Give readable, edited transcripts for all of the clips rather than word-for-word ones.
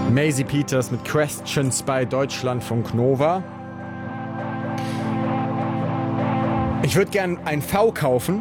Maisie Peters mit Questions bei Deutschlandfunk Nova. Ich würde gern ein V kaufen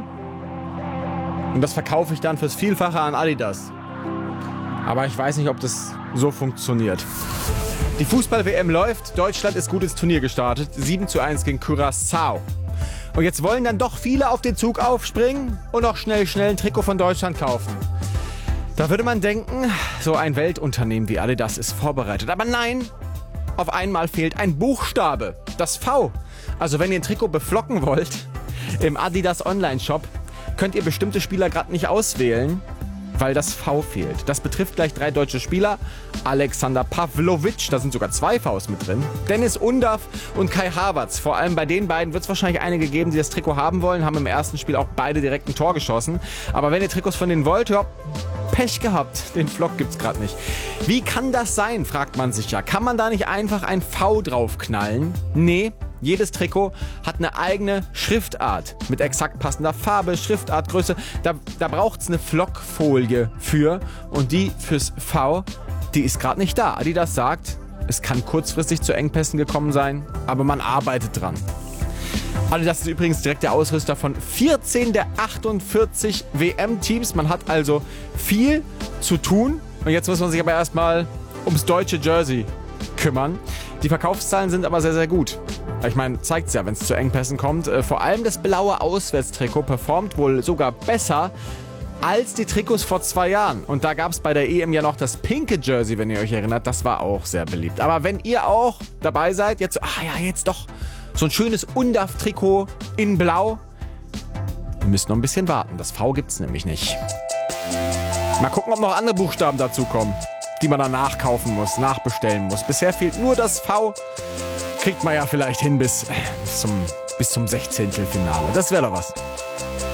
und das verkaufe ich dann fürs Vielfache an Adidas. Aber ich weiß nicht, ob das so funktioniert. Die Fußball-WM läuft, Deutschland ist gut ins Turnier gestartet, 7:1 gegen Curaçao. Und jetzt wollen dann doch viele auf den Zug aufspringen und auch schnell ein Trikot von Deutschland kaufen. Da würde man denken, so ein Weltunternehmen wie Adidas ist vorbereitet. Aber nein, auf einmal fehlt ein Buchstabe, das V. Also wenn ihr ein Trikot beflocken wollt, im Adidas Online-Shop, könnt ihr bestimmte Spieler gerade nicht auswählen, weil das V fehlt. Das betrifft gleich 3 deutsche Spieler. Alexander Pavlovic, da sind sogar 2 Vs mit drin. Dennis Undav und Kai Havertz. Vor allem bei den beiden wird es wahrscheinlich einige geben, die das Trikot haben wollen. Haben im ersten Spiel auch beide direkt ein Tor geschossen. Aber wenn ihr Trikots von denen wollt, ja, Pech gehabt. Den Flock gibt's gerade nicht. Wie kann das sein, fragt man sich ja. Kann man da nicht einfach ein V draufknallen? Nee. Jedes Trikot hat eine eigene Schriftart mit exakt passender Farbe, Schriftart, Größe. Da braucht es eine Flockfolie für und die fürs V, die ist gerade nicht da. Adidas sagt, es kann kurzfristig zu Engpässen gekommen sein, aber man arbeitet dran. Adidas ist übrigens direkt der Ausrüster von 14 der 48 WM-Teams. Man hat also viel zu tun und jetzt muss man sich aber erstmal ums deutsche Jersey kümmern. Die Verkaufszahlen sind aber sehr, sehr gut. Ich meine, zeigt es ja, wenn es zu Engpässen kommt. Vor allem das blaue Auswärtstrikot performt wohl sogar besser als die Trikots vor 2 Jahren. Und da gab es bei der EM ja noch das pinke Jersey, wenn ihr euch erinnert. Das war auch sehr beliebt. Aber wenn ihr auch dabei seid, jetzt jetzt doch so ein schönes Undav-Trikot in Blau. Ihr müsst noch ein bisschen warten. Das V gibt's nämlich nicht. Mal gucken, ob noch andere Buchstaben dazu kommen, die man dann nachkaufen muss, nachbestellen muss. Bisher fehlt nur das V. Kriegt man ja vielleicht hin bis zum 16. Finale. Das wäre doch was.